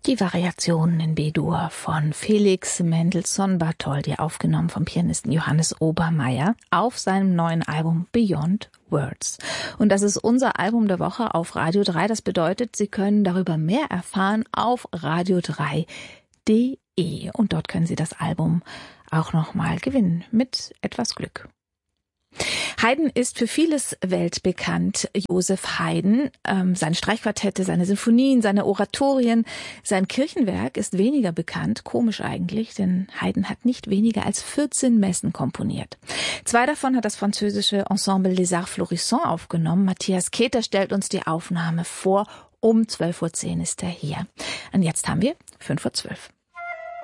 Die Variationen in B-Dur von Felix Mendelssohn Bartholdy, aufgenommen vom Pianisten Johannes Obermeier auf seinem neuen Album Beyond Words. Und das ist unser Album der Woche auf Radio 3. Das bedeutet, Sie können darüber mehr erfahren auf radio3.de. Und dort können Sie das Album auch nochmal gewinnen, mit etwas Glück. Haydn ist für vieles weltbekannt. Joseph Haydn, seine Streichquartette, seine Sinfonien, seine Oratorien, sein Kirchenwerk ist weniger bekannt. Komisch eigentlich, denn Haydn hat nicht weniger als 14 Messen komponiert. 2 davon hat das französische Ensemble Les Arts Florissants aufgenommen. Matthias Keter stellt uns die Aufnahme vor. Um 12:10 Uhr ist er hier. Und jetzt haben wir 5:12 Uhr.